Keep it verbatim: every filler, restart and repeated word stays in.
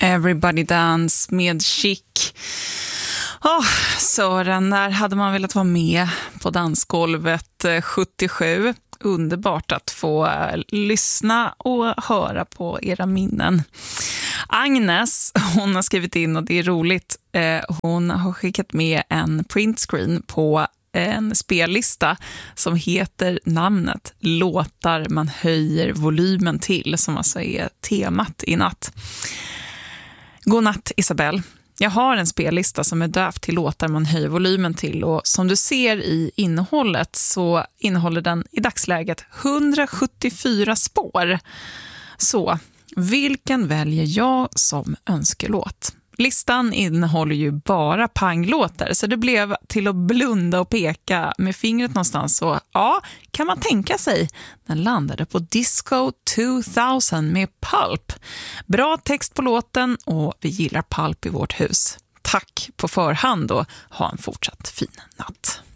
Everybody Dance med Chic. Oh, Sören, där hade man velat vara med på dansgolvet sjuttiosju. Underbart att få lyssna och höra på era minnen. Agnes, hon har skrivit in, och det är roligt, hon har skickat med en printscreen på en spellista som heter namnet Låtar man höjer volymen till, som alltså är temat i natt. God natt, Isabel. Jag har en spellista som är döpt till låtar man höjer volymen till, och som du ser i innehållet så innehåller den i dagsläget hundrasjuttiofyra spår. Så, vilken väljer jag som önskelåt? Listan innehåller ju bara panglåtar, så det blev till att blunda och peka med fingret någonstans. Och ja, kan man tänka sig, den landade på Disco tvåtusen med Pulp. Bra text på låten, och vi gillar Pulp i vårt hus. Tack på förhand och ha en fortsatt fin natt.